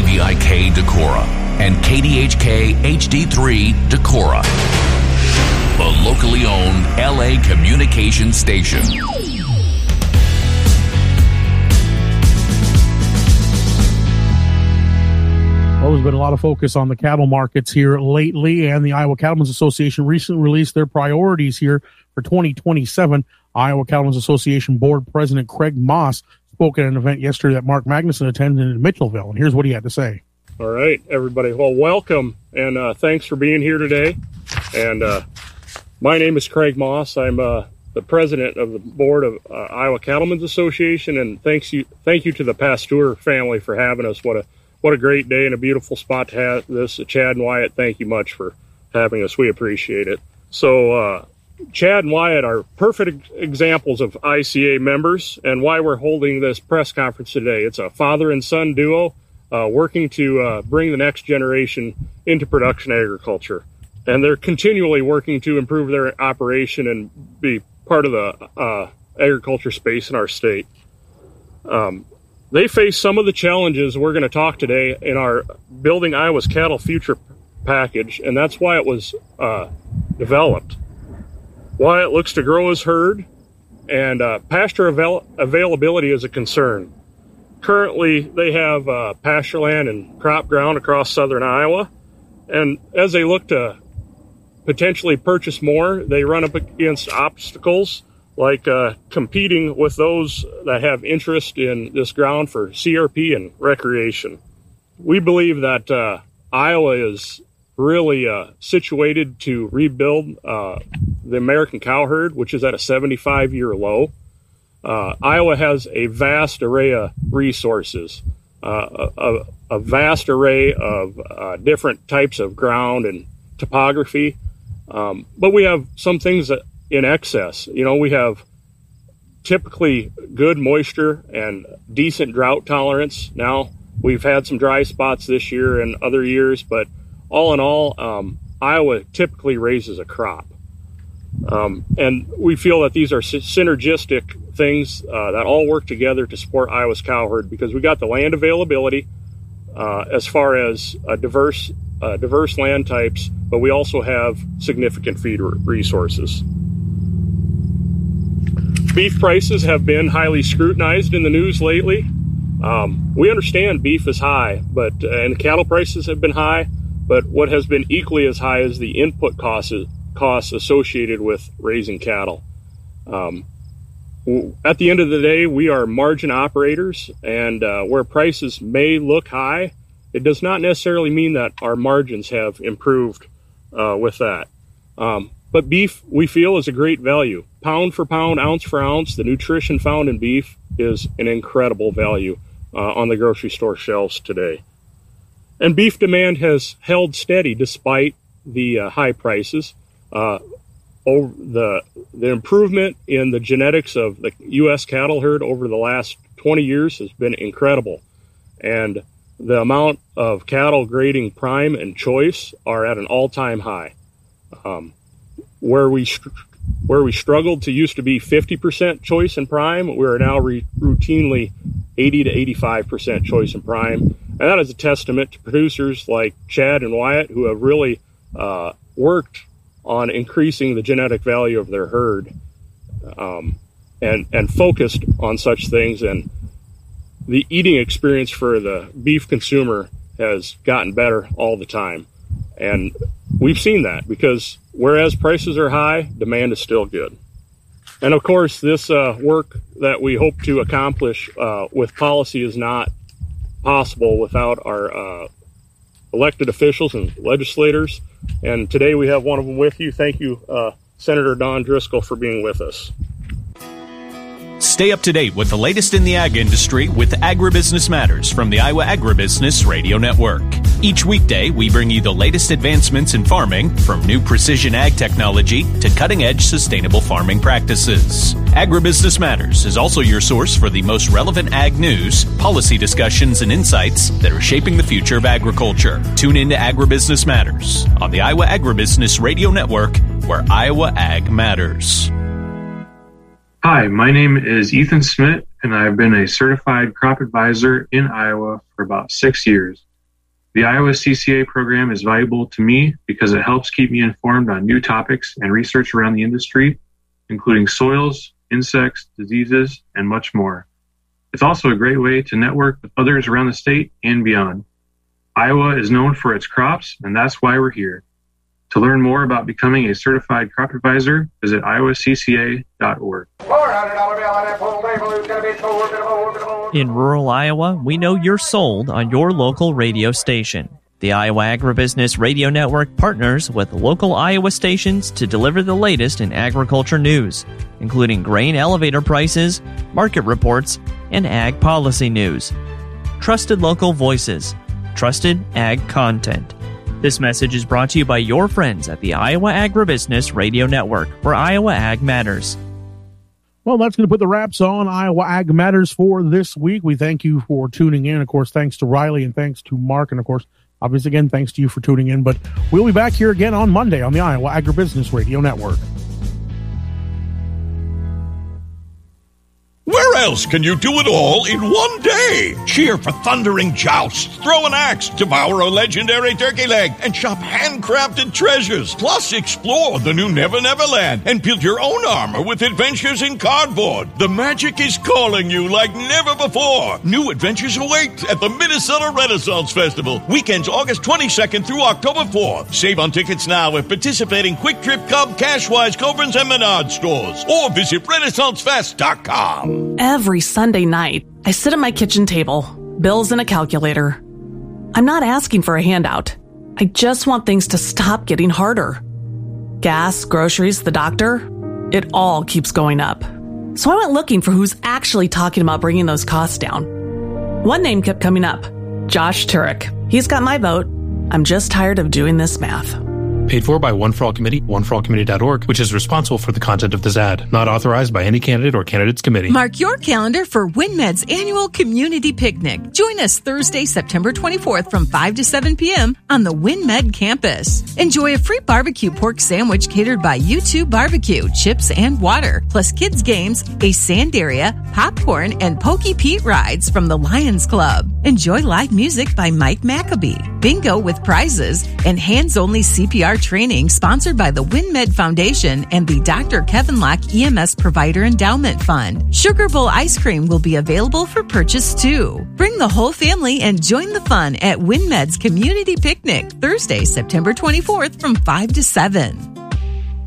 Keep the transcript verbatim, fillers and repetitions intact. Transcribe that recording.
V I K Decorah and K D H K H D three Decorah, a locally owned L A communication station. Well, there's been a lot of focus on the cattle markets here lately, and the Iowa Cattlemen's Association recently released their priorities here for twenty twenty-seven. Iowa Cattlemen's Association Board President Craig Moss spoke at an event yesterday that Mark Magnuson attended in Mitchellville, and here's what he had to say. All right, everybody. Well, welcome, and uh, thanks for being here today. And uh, my name is Craig Moss. I'm uh, the president of the board of uh, Iowa Cattlemen's Association, and thanks you, thank you to the Pasteur family for having us. What a What a great day and a beautiful spot to have this. Chad and Wyatt, thank you much for having us. We appreciate it. So uh, Chad and Wyatt are perfect examples of I C A members and why we're holding this press conference today. It's a father and son duo uh, working to uh, bring the next generation into production agriculture. And they're continually working to improve their operation and be part of the uh, agriculture space in our state. Um, They face some of the challenges we're going to talk today in our Building Iowa's Cattle Future package, and that's why it was uh, developed. Wyatt looks to grow his herd, and uh, pasture avail- availability is a concern. Currently, they have uh, pasture land and crop ground across southern Iowa, and as they look to potentially purchase more, they run up against obstacles like uh, competing with those that have interest in this ground for C R P and recreation. We believe that uh, Iowa is really uh, situated to rebuild uh, the American cow herd, which is at a seventy-five year low. Uh, Iowa has a vast array of resources, uh, a, a vast array of uh, different types of ground and topography, um, but we have some things that in excess. You know, we have typically good moisture and decent drought tolerance. Now, we've had some dry spots this year and other years, but all in all, um, Iowa typically raises a crop. Um, and we feel that these are synergistic things uh, that all work together to support Iowa's cow herd because we got the land availability uh, as far as a diverse, uh, diverse land types, but we also have significant feed resources. Beef prices have been highly scrutinized in the news lately. Um, we understand beef is high, but uh, and cattle prices have been high, but what has been equally as high is the input costs, costs associated with raising cattle. Um, at the end of the day, we are margin operators, and uh, where prices may look high, it does not necessarily mean that our margins have improved uh, with that. Um, But beef, we feel, is a great value. Pound for pound, ounce for ounce, the nutrition found in beef is an incredible value uh, on the grocery store shelves today. And beef demand has held steady despite the uh, high prices. Uh, over the, the improvement in the genetics of the U S cattle herd over the last twenty years has been incredible. And the amount of cattle grading prime and choice are at an all-time high. Um, Where we where we struggled to used to be fifty percent choice and prime, we are now re- routinely eighty to eighty-five percent choice and prime. And that is a testament to producers like Chad and Wyatt who have really uh, worked on increasing the genetic value of their herd um, and, and focused on such things. And the eating experience for the beef consumer has gotten better all the time. And we've seen that because whereas prices are high, demand is still good. And of course, this uh, work that we hope to accomplish uh, with policy is not possible without our uh, elected officials and legislators. And today we have one of them with you. Thank you, uh, Senator Don Driscoll, for being with us. Stay up to date with the latest in the ag industry with Agribusiness Matters from the Iowa Agribusiness Radio Network. Each weekday, we bring you the latest advancements in farming, from new precision ag technology to cutting-edge sustainable farming practices. Agribusiness Matters is also your source for the most relevant ag news, policy discussions, and insights that are shaping the future of agriculture. Tune in to Agribusiness Matters on the Iowa Agribusiness Radio Network, where Iowa Ag matters. Hi, my name is Ethan Smith, and I've been a certified crop advisor in Iowa for about six years. The Iowa C C A program is valuable to me because it helps keep me informed on new topics and research around the industry, including soils, insects, diseases, and much more. It's also a great way to network with others around the state and beyond. Iowa is known for its crops, and that's why we're here. To learn more about becoming a certified crop advisor, visit iowa c c a dot org. In rural Iowa, we know you're sold on your local radio station. The Iowa Agribusiness Radio Network partners with local Iowa stations to deliver the latest in agriculture news, including grain elevator prices, market reports, and ag policy news. Trusted local voices. Trusted ag content. This message is brought to you by your friends at the Iowa Agribusiness Radio Network, where Iowa Ag matters. Well, that's going to put the wraps on Iowa Ag Matters for this week. We thank you for tuning in. Of course, thanks to Riley and thanks to Mark. And, of course, obviously, again, thanks to you for tuning in. But we'll be back here again on Monday on the Iowa Agribusiness Radio Network. Where else can you do it all in one day? Cheer for thundering jousts, throw an axe, devour a legendary turkey leg, and shop handcrafted treasures. Plus, explore the new Never Never Land and build your own armor with adventures in cardboard. The magic is calling you like never before. New adventures await at the Minnesota Renaissance Festival. Weekends August twenty-second through October fourth. Save on tickets now at participating Quick Trip, Cub, Cashwise, Coburns, and Menard stores. Or visit renaissance fest dot com. Every Sunday night, I sit at my kitchen table, bills and a calculator. I'm not asking for a handout. I just want things to stop getting harder. Gas, groceries, the doctor, it all keeps going up. So I went looking for who's actually talking about bringing those costs down. One name kept coming up, Josh Turek. He's got my vote. I'm just tired of doing this math. Paid for by One for All Committee, one for all committee dot org, which is responsible for the content of this ad. Not authorized by any candidate or candidates committee. Mark your calendar for WinMed's annual community picnic. Join us Thursday, September twenty-fourth from five to seven p.m. on the WinMed campus. Enjoy a free barbecue pork sandwich catered by U two Barbecue, chips and water, plus kids games, a sand area, popcorn, and Pokey Pete rides from the Lions Club. Enjoy live music by Mike Maccabee, bingo with prizes, and hands-only C P R training sponsored by the WinMed Foundation and the Doctor Kevin Locke E M S Provider Endowment Fund. Sugar Bowl ice cream will be available for purchase too. Bring the whole family and join the fun at WinMed's Community Picnic Thursday, September twenty-fourth from five to seven.